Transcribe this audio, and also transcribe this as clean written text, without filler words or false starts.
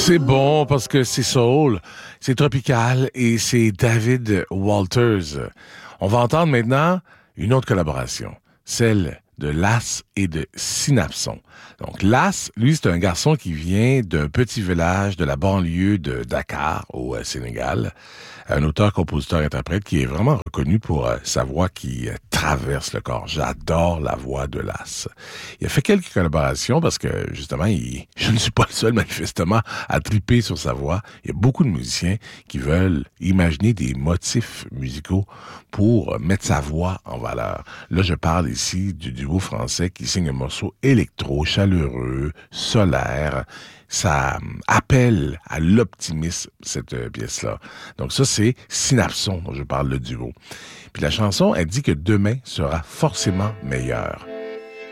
C'est bon parce que c'est soul, c'est tropical et c'est David Walters. On va entendre maintenant une autre collaboration, celle de Lass et de Synapson. Donc Lass, lui, c'est un garçon qui vient d'un petit village de la banlieue de Dakar, au Sénégal. Un auteur, compositeur, interprète qui est vraiment reconnu pour sa voix qui traverse le corps. J'adore la voix de Lass. Il a fait quelques collaborations parce que, justement, je ne suis pas le seul, manifestement, à triper sur sa voix. Il y a beaucoup de musiciens qui veulent imaginer des motifs musicaux pour mettre sa voix en valeur. Là, je parle ici du duo français qui signe un morceau électro, chaleureux, solaire. Ça appelle à l'optimisme, cette pièce-là. Donc ça, c'est Synapson, dont je parle, le duo. Puis la chanson, elle dit que demain sera forcément meilleur.